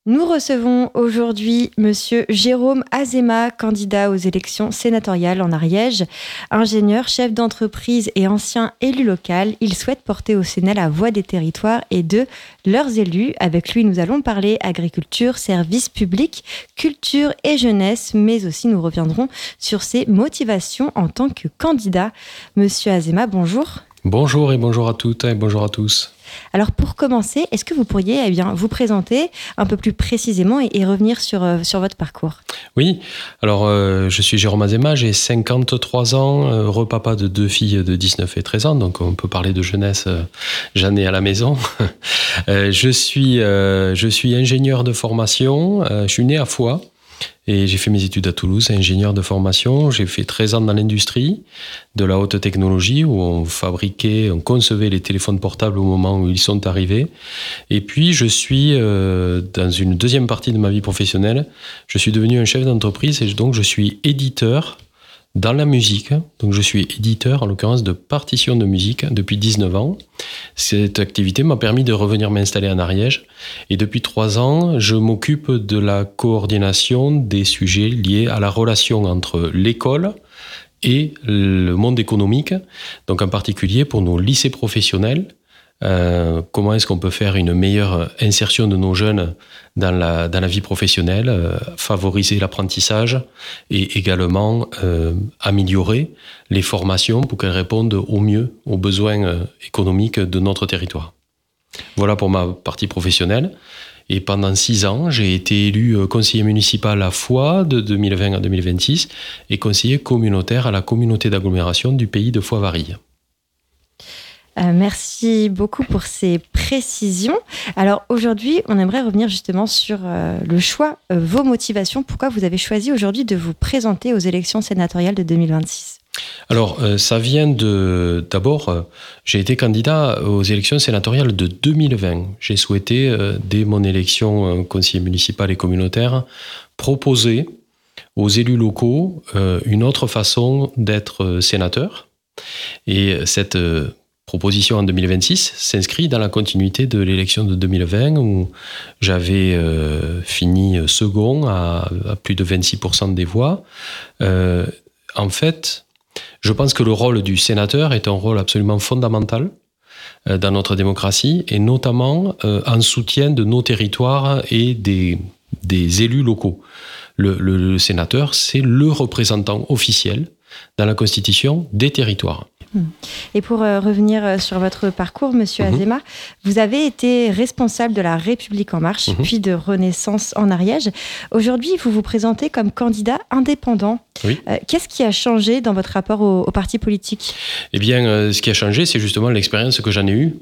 Nous recevons aujourd'hui Monsieur Jérôme Azéma, candidat aux élections sénatoriales en Ariège. Ingénieur, chef d'entreprise et ancien élu local, il souhaite porter au Sénat la voix des territoires et de leurs élus. Avec lui, nous allons parler agriculture, services publics, culture et jeunesse, mais aussi nous reviendrons sur ses motivations en tant que candidat. Monsieur Azéma, bonjour. Bonjour et bonjour à toutes et bonjour à tous. Alors pour commencer, est-ce que vous pourriez vous présenter un peu plus précisément et revenir sur votre parcours ? Oui, alors je suis Jérôme Azéma, j'ai 53 ans, heureux papa de 2 filles de 19 et 13 ans, donc on peut parler de jeunesse, j'en ai à la maison. Je suis ingénieur de formation, je suis né à Foix. Et j'ai fait mes études à Toulouse, ingénieur de formation. J'ai fait 13 ans dans l'industrie de la haute technologie où on concevait les téléphones portables au moment où ils sont arrivés. Et puis, je suis dans une deuxième partie de ma vie professionnelle. Je suis devenu un chef d'entreprise et donc je suis éditeur dans la musique. Donc, je suis éditeur, en l'occurrence, de partitions de musique depuis 19 ans. Cette activité m'a permis de revenir m'installer en Ariège. Et depuis 3 ans, je m'occupe de la coordination des sujets liés à la relation entre l'école et le monde économique. Donc, en particulier pour nos lycées professionnels. Comment est-ce qu'on peut faire une meilleure insertion de nos jeunes dans la vie professionnelle, favoriser l'apprentissage et également améliorer les formations pour qu'elles répondent au mieux aux besoins économiques de notre territoire. Voilà pour ma partie professionnelle. Et pendant 6 ans, j'ai été élu conseiller municipal à Foix de 2020 à 2026 et conseiller communautaire à la communauté d'agglomération du pays de Foix-Varilhes. Merci beaucoup pour ces précisions. Alors aujourd'hui, on aimerait revenir justement sur le choix, vos motivations. Pourquoi vous avez choisi aujourd'hui de vous présenter aux élections sénatoriales de 2026 ? Alors, ça vient d'abord, j'ai été candidat aux élections sénatoriales de 2020. J'ai souhaité, dès mon élection conseiller municipal et communautaire, proposer aux élus locaux une autre façon d'être sénateur. Et cette proposition en 2026 s'inscrit dans la continuité de l'élection de 2020 où j'avais fini second à plus de 26% des voix. En fait, je pense que le rôle du sénateur est un rôle absolument fondamental dans notre démocratie et notamment en soutien de nos territoires et des élus locaux. Le sénateur, c'est le représentant officiel dans la constitution des territoires. Et pour revenir sur votre parcours, Monsieur Azéma, vous avez été responsable de la République En Marche, puis de Renaissance en Ariège. Aujourd'hui, vous vous présentez comme candidat indépendant. Oui. Qu'est-ce qui a changé dans votre rapport au parti politique ? Eh bien, ce qui a changé, c'est justement l'expérience que j'en ai eue.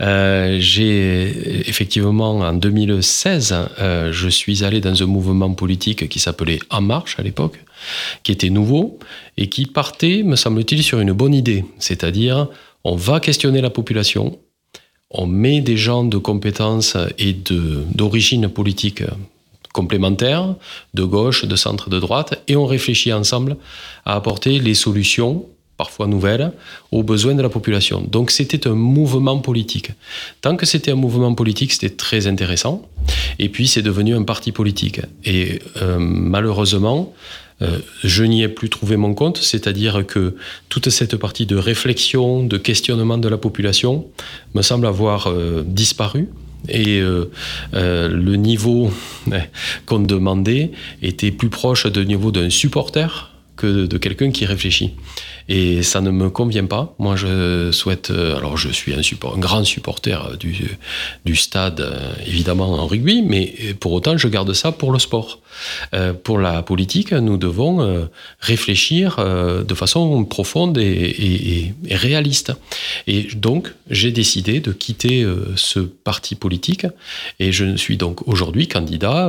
J'ai effectivement, en 2016, je suis allé dans un mouvement politique qui s'appelait En Marche à l'époque, qui était nouveau et qui partait, me semble-t-il, sur une bonne idée. C'est-à-dire, on va questionner la population, on met des gens de compétences et d'origine politique complémentaires, de gauche, de centre, de droite, et on réfléchit ensemble à apporter les solutions, parfois nouvelles, aux besoins de la population. Donc c'était un mouvement politique. Tant que c'était un mouvement politique, c'était très intéressant. Et puis c'est devenu un parti politique. Et malheureusement, je n'y ai plus trouvé mon compte, c'est-à-dire que toute cette partie de réflexion, de questionnement de la population me semble avoir disparu. Et le niveau qu'on demandait était plus proche du niveau d'un supporter que de quelqu'un qui réfléchit. Et ça ne me convient pas. Moi, je souhaite... alors, je suis un grand supporter du stade, évidemment, en rugby, mais pour autant, je garde ça pour le sport. Pour la politique, nous devons réfléchir de façon profonde et réaliste. Et donc, j'ai décidé de quitter ce parti politique et je suis donc aujourd'hui candidat,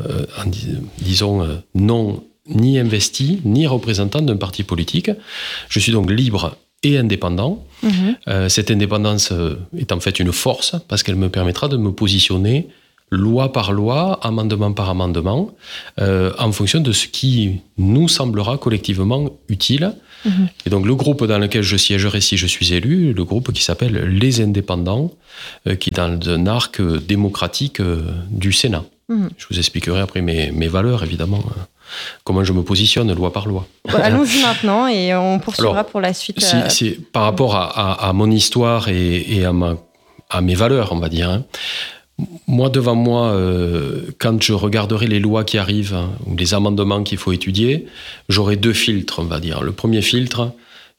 non ni investi, ni représentant d'un parti politique. Je suis donc libre et indépendant. Cette indépendance est en fait une force parce qu'elle me permettra de me positionner loi par loi, amendement par amendement, en fonction de ce qui nous semblera collectivement utile. Et donc le groupe dans lequel je siégerai si je suis élu, le groupe qui s'appelle Les Indépendants, qui est dans un arc démocratique du Sénat. Je vous expliquerai après mes valeurs, évidemment, comment je me positionne loi par loi. Allons-y maintenant et on poursuivra pour la suite. Par rapport à mon histoire et à mes valeurs, on va dire. Moi, devant moi, quand je regarderai les lois qui arrivent ou les amendements qu'il faut étudier, j'aurai 2 filtres, on va dire. Le premier filtre,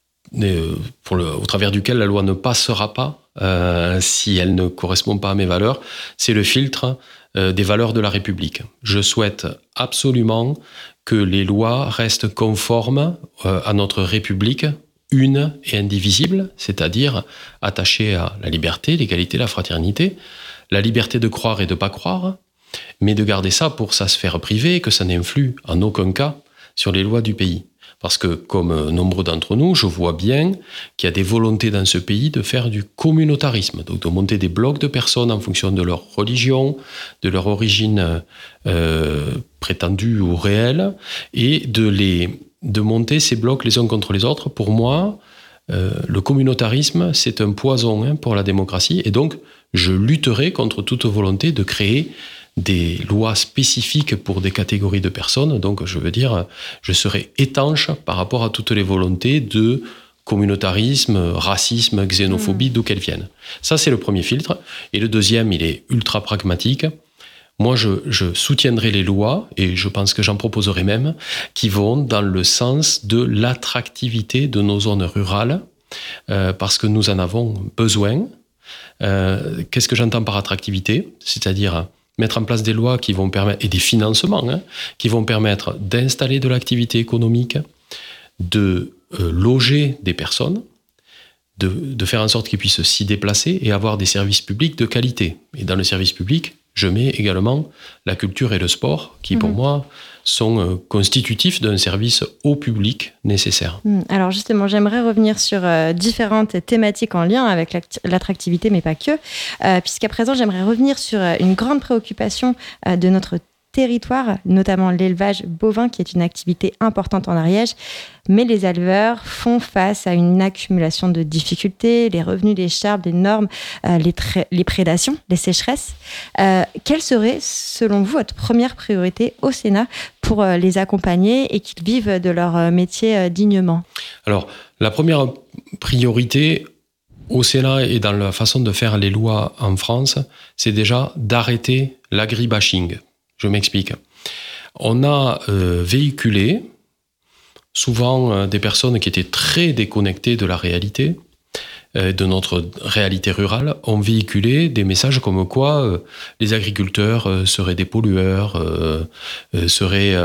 au travers duquel la loi ne passera pas si elle ne correspond pas à mes valeurs, c'est le filtre des valeurs de la République. Je souhaite absolument que les lois restent conformes à notre République, une et indivisible, c'est-à-dire attachée à la liberté, l'égalité, la fraternité, la liberté de croire et de ne pas croire, mais de garder ça pour sa sphère privée, que ça n'influe en aucun cas sur les lois du pays. Parce que, comme nombreux d'entre nous, je vois bien qu'il y a des volontés dans ce pays de faire du communautarisme, donc de monter des blocs de personnes en fonction de leur religion, de leur origine prétendue ou réelle, et de monter ces blocs les uns contre les autres. Pour moi, le communautarisme, c'est un poison pour la démocratie, et donc je lutterai contre toute volonté de créer des lois spécifiques pour des catégories de personnes. Donc, je veux dire, je serai étanche par rapport à toutes les volontés de communautarisme, racisme, xénophobie, d'où qu'elles viennent. Ça, c'est le premier filtre. Et le deuxième, il est ultra pragmatique. Moi, je soutiendrai les lois, et je pense que j'en proposerai même, qui vont dans le sens de l'attractivité de nos zones rurales, parce que nous en avons besoin. Qu'est-ce que j'entends par attractivité ? C'est-à-dire mettre en place des lois qui vont permettre, et des financements, qui vont permettre d'installer de l'activité économique, de loger des personnes, de faire en sorte qu'ils puissent s'y déplacer et avoir des services publics de qualité. Et dans le service public, je mets également la culture et le sport, qui pour moi sont constitutifs d'un service au public nécessaire. Alors justement, j'aimerais revenir sur différentes thématiques en lien avec l'attractivité, mais pas que, puisqu'à présent, j'aimerais revenir sur une grande préoccupation de notre territoire, notamment l'élevage bovin, qui est une activité importante en Ariège. Mais les éleveurs font face à une accumulation de difficultés, les revenus, les charges, les normes, les prédations, les sécheresses. Quelle serait, selon vous, votre première priorité au Sénat pour les accompagner et qu'ils vivent de leur métier dignement ? Alors, la première priorité au Sénat et dans la façon de faire les lois en France, c'est déjà d'arrêter l'agribashing. Je m'explique. On a véhiculé souvent des personnes qui étaient très déconnectées de la réalité, de notre réalité rurale, ont véhiculé des messages comme quoi les agriculteurs seraient des pollueurs, seraient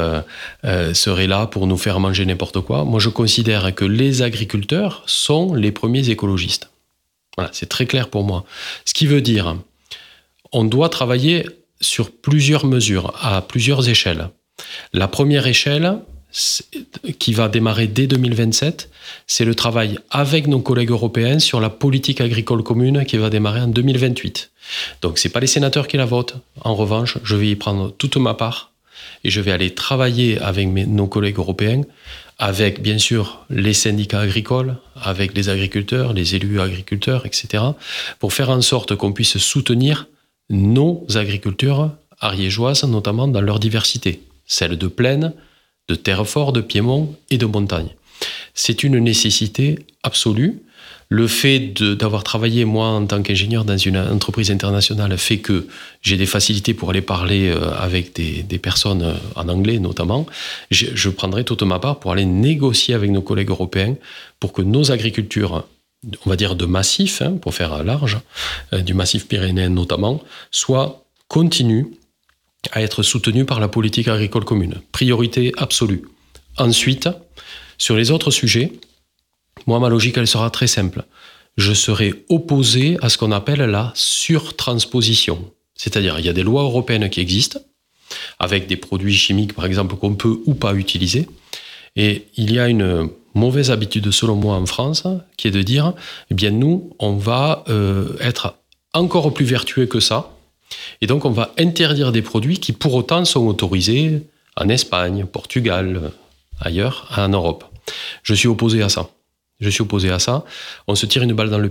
là pour nous faire manger n'importe quoi. Moi, je considère que les agriculteurs sont les premiers écologistes. Voilà, c'est très clair pour moi. Ce qui veut dire, on doit travailler sur plusieurs mesures, à plusieurs échelles. La première échelle, qui va démarrer dès 2027, c'est le travail avec nos collègues européens sur la politique agricole commune qui va démarrer en 2028. Donc, ce n'est pas les sénateurs qui la votent. En revanche, je vais y prendre toute ma part et je vais aller travailler avec nos collègues européens, avec, bien sûr, les syndicats agricoles, avec les agriculteurs, les élus agriculteurs, etc., pour faire en sorte qu'on puisse soutenir nos agricultures ariégeoises, notamment dans leur diversité, celle de plaine, de terre forte, de piémont et de montagne. C'est une nécessité absolue. Le fait d'avoir travaillé, moi, en tant qu'ingénieur dans une entreprise internationale, fait que j'ai des facilités pour aller parler avec des personnes en anglais, notamment. Je prendrai toute ma part pour aller négocier avec nos collègues européens pour que nos agricultures, on va dire de massif, pour faire large, du massif pyrénéen notamment, continuent à être soutenues par la politique agricole commune. Priorité absolue. Ensuite, sur les autres sujets, moi, ma logique, elle sera très simple. Je serai opposé à ce qu'on appelle la surtransposition. C'est-à-dire, il y a des lois européennes qui existent, avec des produits chimiques, par exemple, qu'on peut ou pas utiliser. Et il y a une mauvaise habitude, selon moi, en France, qui est de dire, eh bien, nous, on va être encore plus vertueux que ça. Et donc, on va interdire des produits qui, pour autant, sont autorisés en Espagne, Portugal, ailleurs, en Europe. Je suis opposé à ça. On se tire une balle dans le pied.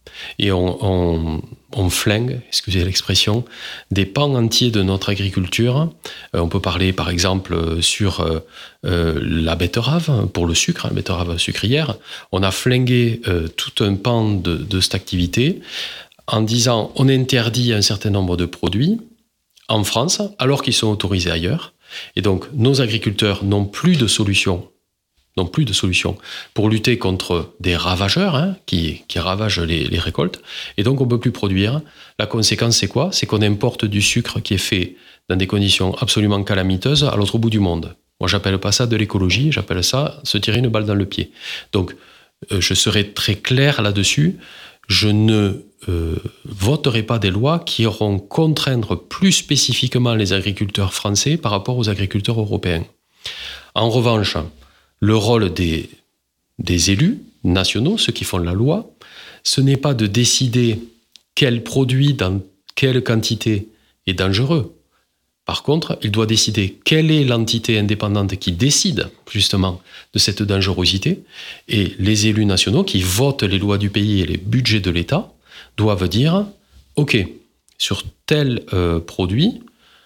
et on flingue, excusez l'expression, des pans entiers de notre agriculture. On peut parler par exemple sur la betterave, pour le sucre, la betterave sucrière. On a flingué tout un pan de cette activité en disant on interdit un certain nombre de produits en France alors qu'ils sont autorisés ailleurs. Et donc nos agriculteurs n'ont plus de solution pour lutter contre des ravageurs qui ravagent les récoltes. Et donc, on ne peut plus produire. La conséquence, c'est quoi ? C'est qu'on importe du sucre qui est fait dans des conditions absolument calamiteuses à l'autre bout du monde. Moi, j'appelle pas ça de l'écologie, j'appelle ça se tirer une balle dans le pied. Donc, je serai très clair là-dessus. Je ne voterai pas des lois qui iront contraindre plus spécifiquement les agriculteurs français par rapport aux agriculteurs européens. En revanche, le rôle des élus nationaux, ceux qui font la loi, ce n'est pas de décider quel produit dans quelle quantité est dangereux. Par contre, il doit décider quelle est l'entité indépendante qui décide justement de cette dangerosité. Et les élus nationaux qui votent les lois du pays et les budgets de l'État doivent dire « Ok, sur tel produit,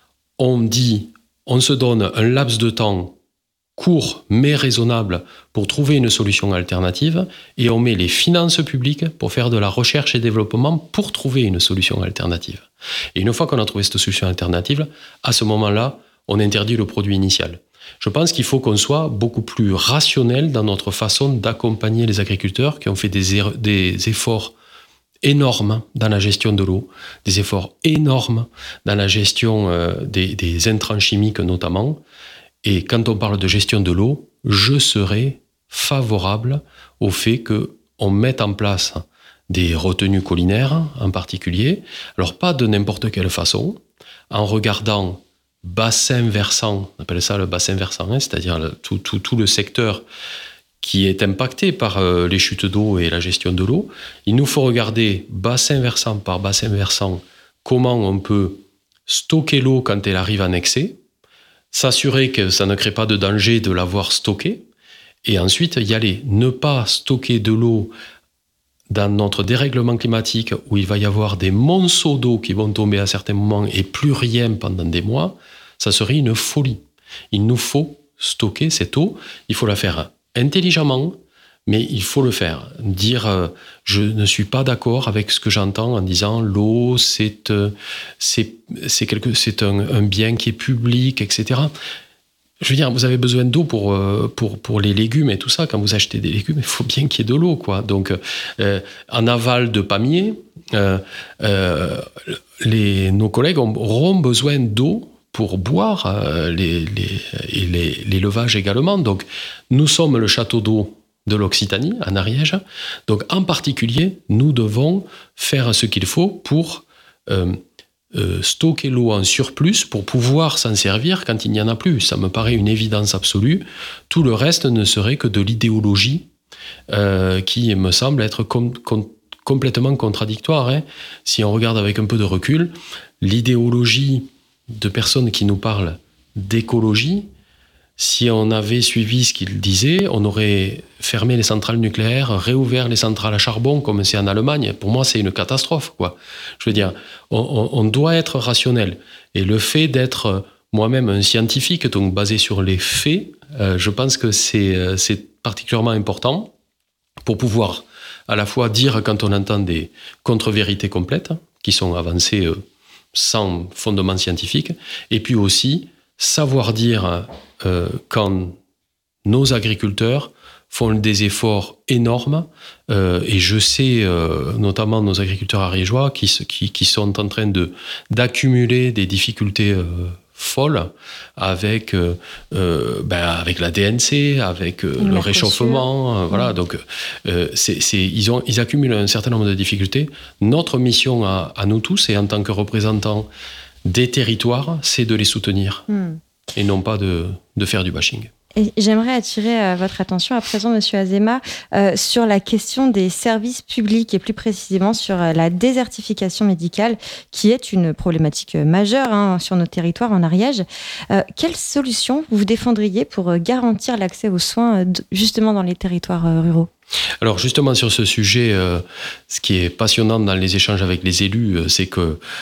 on se donne un laps de temps court mais raisonnable pour trouver une solution alternative et on met les finances publiques pour faire de la recherche et développement pour trouver une solution alternative. Et une fois qu'on a trouvé cette solution alternative, à ce moment-là, on interdit le produit initial. Je pense qu'il faut qu'on soit beaucoup plus rationnel dans notre façon d'accompagner les agriculteurs qui ont fait des efforts énormes dans la gestion de l'eau, des efforts énormes dans la gestion des intrants chimiques notamment. Et quand on parle de gestion de l'eau, je serais favorable au fait qu'on mette en place des retenues collinaires en particulier. Alors pas de n'importe quelle façon, en regardant bassin versant, on appelle ça le bassin versant, c'est-à-dire tout le secteur qui est impacté par les chutes d'eau et la gestion de l'eau. Il nous faut regarder bassin versant par bassin versant comment on peut stocker l'eau quand elle arrive en excès, s'assurer que ça ne crée pas de danger de l'avoir stockée, et ensuite y aller. Ne pas stocker de l'eau dans notre dérèglement climatique où il va y avoir des monceaux d'eau qui vont tomber à certains moments et plus rien pendant des mois, ça serait une folie. Il nous faut stocker cette eau, il faut la faire intelligemment, mais il faut le faire. Dire je ne suis pas d'accord avec ce que j'entends en disant l'eau c'est un bien qui est public, etc. Je veux dire, vous avez besoin d'eau pour les légumes et tout ça. Quand vous achetez des légumes, il faut bien qu'il y ait de l'eau, quoi. Donc, en aval de palmiers, nos collègues auront besoin d'eau pour boire, l'élevage également. Donc, nous sommes le château d'eau de l'Occitanie, en Ariège. Donc, en particulier, nous devons faire ce qu'il faut pour stocker l'eau en surplus pour pouvoir s'en servir quand il n'y en a plus. Ça me paraît une évidence absolue. Tout le reste ne serait que de l'idéologie qui me semble être complètement contradictoire. Si on regarde avec un peu de recul, l'idéologie de personnes qui nous parlent d'écologie, si on avait suivi ce qu'ils disaient, on aurait fermé les centrales nucléaires, réouvert les centrales à charbon, comme c'est en Allemagne. Pour moi, c'est une catastrophe, quoi. Je veux dire, on doit être rationnel. Et le fait d'être moi-même un scientifique, donc basé sur les faits, je pense que c'est particulièrement important pour pouvoir à la fois dire quand on entend des contre-vérités complètes, qui sont avancées sans fondement scientifique, et puis aussi savoir dire quand nos agriculteurs font des efforts énormes, et je sais notamment nos agriculteurs ariégeois qui sont en train d'accumuler des difficultés folles avec la DNC, avec le réchauffement, voilà. Donc ils accumulent un certain nombre de difficultés. Notre mission à nous tous, et en tant que représentants des territoires, c'est de les soutenir et non pas de faire du bashing. Et j'aimerais attirer votre attention à présent, Monsieur Azéma, sur la question des services publics et plus précisément sur la désertification médicale, qui est une problématique majeure sur nos territoires en Ariège. Quelles solutions vous défendriez pour garantir l'accès aux soins justement dans les territoires ruraux ? Alors justement sur ce sujet, ce qui est passionnant dans les échanges avec les élus, c'est que